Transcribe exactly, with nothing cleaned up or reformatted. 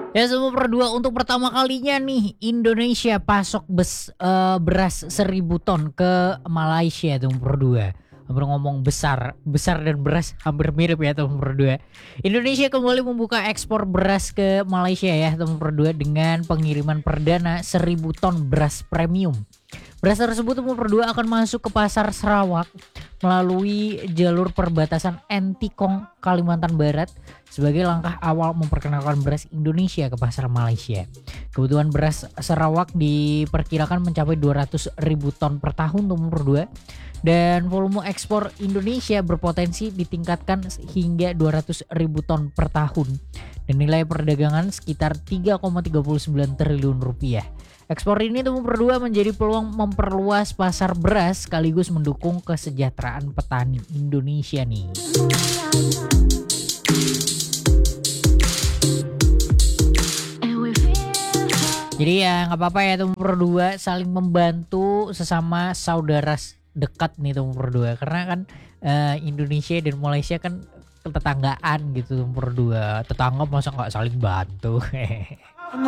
Ya nomor dua, untuk pertama kalinya nih Indonesia pasok bes, eee, beras seribu ton ke Malaysia tuh nomor dua. Hampir ngomong besar, besar dan beras hampir mirip ya tuh nomor dua. Indonesia kembali membuka ekspor beras ke Malaysia ya tuh nomor dua dengan pengiriman perdana seribu ton beras premium. Beras tersebut nomor dua akan masuk ke pasar Sarawak melalui jalur perbatasan Entikong, Kalimantan Barat sebagai langkah awal memperkenalkan beras Indonesia ke pasar Malaysia. Kebutuhan beras Sarawak diperkirakan mencapai dua ratus ribu ton per tahun nomor dua dan volume ekspor Indonesia berpotensi ditingkatkan hingga dua ratus ribu ton per tahun dan nilai perdagangan sekitar tiga koma tiga sembilan triliun rupiah. Ekspor ini nomor dua menjadi peluang memperluas pasar beras sekaligus mendukung kesejahteraan petani Indonesia nih. Jadi ya nggak apa-apa ya tuh nomor dua saling membantu sesama saudara dekat nih tuh nomor dua karena kan uh, Indonesia dan Malaysia kan tetanggaan gitu nomor dua, tetangga masa nggak saling bantu.